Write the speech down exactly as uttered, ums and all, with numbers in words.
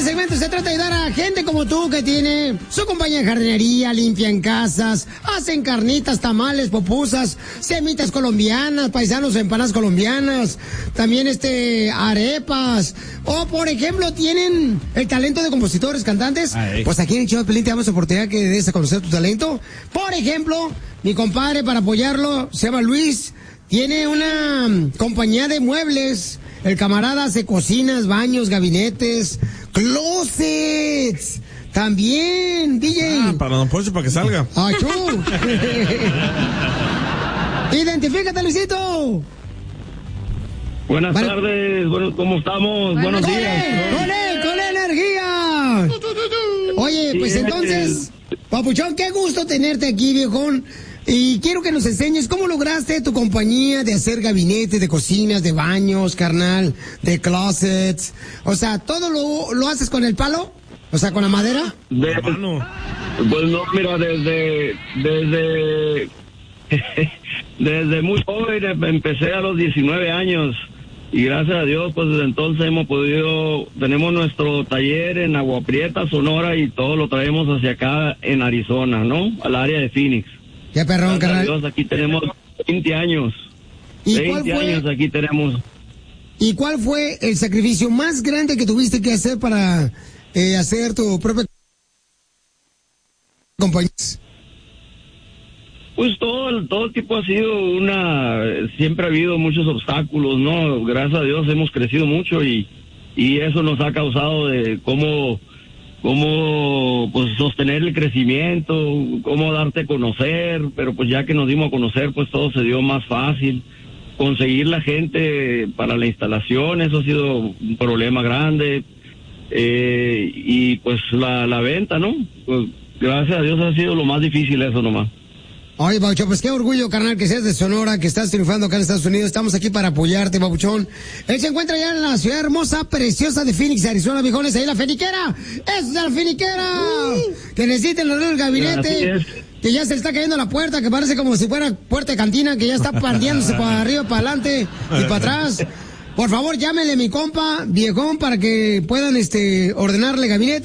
este segmento se trata de ayudar a gente como tú que tiene su compañía de jardinería, limpian casas, hacen carnitas, tamales, pupusas, semitas colombianas, paisanos, empanadas colombianas, también este arepas, o por ejemplo tienen el talento de compositores, cantantes. Ay. Pues aquí en el show de Pelín te damos la oportunidad que des a conocer tu talento. Por ejemplo, mi compadre, para apoyarlo, se llama Luis, tiene una compañía de muebles. El camarada hace cocinas, baños, gabinetes, closets. También, D J. Ah, para Don Poncho, para que salga. ¡Achú! ¡Identifícate, Luisito! Buenas vale. tardes, bueno, ¿cómo estamos? Bueno, Buenos días. ¡Con él, con energía! Oye, pues entonces, Papuchón, qué gusto tenerte aquí, viejón. Y quiero que nos enseñes cómo lograste tu compañía de hacer gabinetes, de cocinas, de baños, carnal, de closets. O sea, ¿todo lo, lo haces con el palo? O sea, ¿con la madera? De, pues no, mira, desde, desde, desde muy joven empecé a los diecinueve años. Y gracias a Dios, pues desde entonces hemos podido, tenemos nuestro taller en Agua Prieta, Sonora, y todo lo traemos hacia acá en Arizona, ¿no? Al área de Phoenix. Qué perrón, carnal. Dios, aquí tenemos veinte años. ¿Y veinte cuál fue, años aquí tenemos. ¿Y cuál fue el sacrificio más grande que tuviste que hacer para eh, hacer tu propia compañía? Pues todo el, todo el tipo ha sido una... Siempre ha habido muchos obstáculos, ¿no? Gracias a Dios hemos crecido mucho y, y eso nos ha causado de cómo... cómo pues sostener el crecimiento, cómo darte a conocer, pero pues ya que nos dimos a conocer, pues todo se dio más fácil. Conseguir la gente para la instalación, eso ha sido un problema grande, eh, y pues la, la venta, ¿no? Pues gracias a Dios ha sido lo más difícil eso nomás. Oye, Papuchón, pues qué orgullo, carnal, que seas de Sonora, que estás triunfando acá en Estados Unidos. Estamos aquí para apoyarte, Papuchón. Él se encuentra ya en la ciudad hermosa, preciosa de Phoenix, Arizona, viejones. Ahí la feniquera. ¡Esa es la feniquera! Uh. Que necesiten el gabinete. Que ya se le está cayendo la puerta, que parece como si fuera puerta de cantina, que ya está partiéndose para arriba, para adelante y para atrás. Por favor, llámenle a mi compa, viejón, para que puedan este ordenarle gabinete.